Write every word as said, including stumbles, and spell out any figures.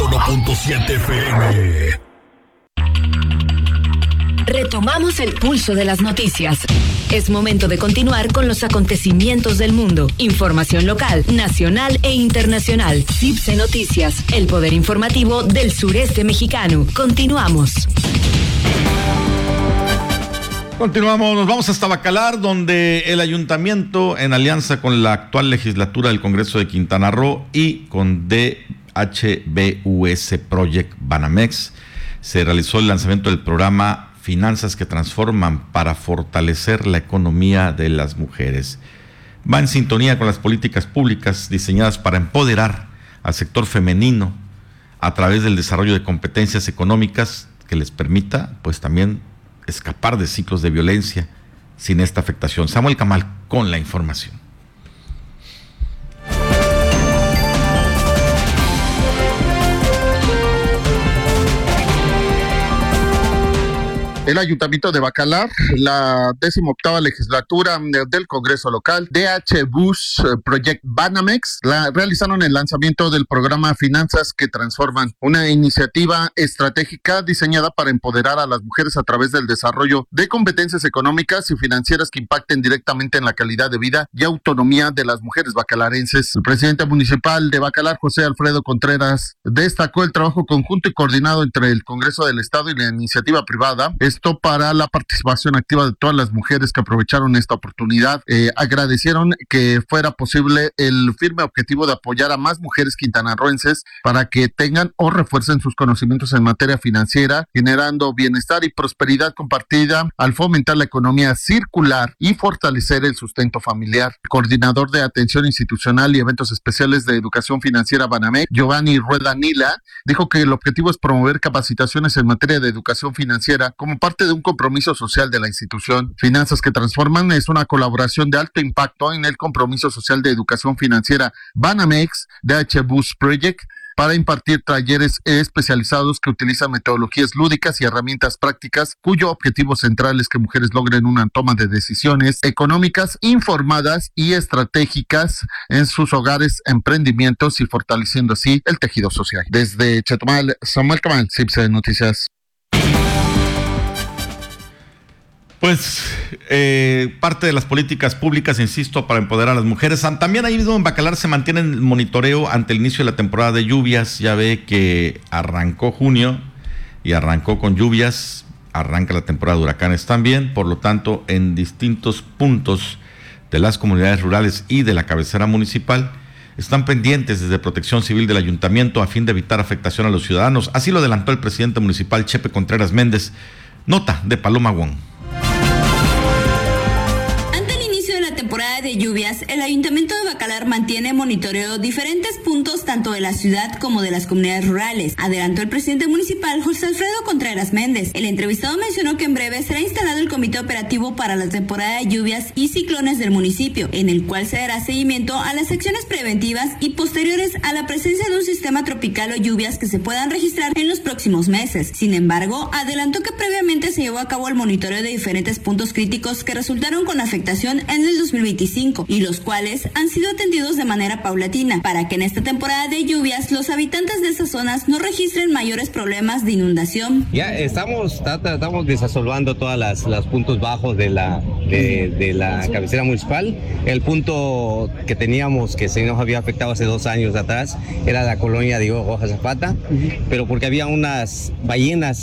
uno punto siete F M. Retomamos el pulso de las noticias. Es momento de continuar con los acontecimientos del mundo. Información local, nacional e internacional. C I B C E Noticias, el poder informativo del sureste mexicano. Continuamos. Continuamos, nos vamos hasta Bacalar, donde el ayuntamiento, en alianza con la actual legislatura del Congreso de Quintana Roo y con D H B U S Project Banamex, se realizó el lanzamiento del programa Finanzas que Transforman para fortalecer la economía de las mujeres. Va en sintonía con las políticas públicas diseñadas para empoderar al sector femenino a través del desarrollo de competencias económicas que les permita, pues, también escapar de ciclos de violencia sin esta afectación. Samuel Camal con la información. El Ayuntamiento de Bacalar, la décima octava legislatura del Congreso local, D H B U S Project Banamex, la, realizaron el lanzamiento del programa Finanzas que Transforman, una iniciativa estratégica diseñada para empoderar a las mujeres a través del desarrollo de competencias económicas y financieras que impacten directamente en la calidad de vida y autonomía de las mujeres bacalarenses. El presidente municipal de Bacalar, José Alfredo Contreras, destacó el trabajo conjunto y coordinado entre el Congreso del Estado y la iniciativa privada. Esto para la participación activa de todas las mujeres que aprovecharon esta oportunidad. Eh, agradecieron que fuera posible el firme objetivo de apoyar a más mujeres quintanarroenses para que tengan o refuercen sus conocimientos en materia financiera, generando bienestar y prosperidad compartida al fomentar la economía circular y fortalecer el sustento familiar. El coordinador de atención institucional y eventos especiales de educación financiera Banamex, Giovanni Rueda Nila, dijo que el objetivo es promover capacitaciones en materia de educación financiera como parte de un compromiso social de la institución. Finanzas que Transforman es una colaboración de alto impacto en el compromiso social de educación financiera Banamex, D H B U S Project, para impartir talleres especializados que utilizan metodologías lúdicas y herramientas prácticas cuyo objetivo central es que mujeres logren una toma de decisiones económicas informadas y estratégicas en sus hogares, emprendimientos y fortaleciendo así el tejido social. Desde Chetumal, Samuel Camal, C I B C E Noticias. Pues eh, parte de las políticas públicas, insisto, para empoderar a las mujeres. También ahí mismo en Bacalar se mantiene el monitoreo ante el inicio de la temporada de lluvias. Ya ve que arrancó junio y arrancó con lluvias, arranca la temporada de huracanes también. Por lo tanto, en distintos puntos de las comunidades rurales y de la cabecera municipal están pendientes desde Protección Civil del Ayuntamiento a fin de evitar afectación a los ciudadanos. Así lo adelantó el presidente municipal Chepe Contreras Méndez. Nota de Paloma Wong. Temporada de lluvias, el Ayuntamiento de Bacalar mantiene monitoreo diferentes puntos tanto de la ciudad como de las comunidades rurales, adelantó el presidente municipal José Alfredo Contreras Méndez. El entrevistado mencionó que en breve será instalado el comité operativo para la temporada de lluvias y ciclones del municipio, en el cual se dará seguimiento a las acciones preventivas y posteriores a la presencia de un sistema tropical o lluvias que se puedan registrar en los próximos meses. Sin embargo, adelantó que previamente se llevó a cabo el monitoreo de diferentes puntos críticos que resultaron con afectación en el dos mil veinticinco y los cuales han sido atendidos de manera paulatina para que en esta temporada de lluvias los habitantes de esas zonas no registren mayores problemas de inundación. Ya estamos estamos desasolvando todas las los puntos bajos de la de, de la cabecera municipal. El punto que teníamos que se nos había afectado hace dos años atrás era la colonia de Hoja Zapata, pero porque había unas ballenas